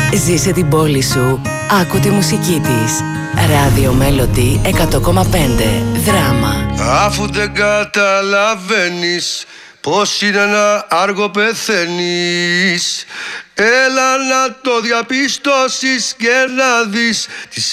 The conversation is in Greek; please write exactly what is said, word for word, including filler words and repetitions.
Ζήσε την πόλη σου, άκου τη μουσική της. Ράδιο Μέλοντι εκατό κόμμα πέντε. Δράμα. Αφού δεν καταλαβαίνεις πως είναι να άργο πεθαίνεις, έλα να το διαπιστώσεις και να δεις τις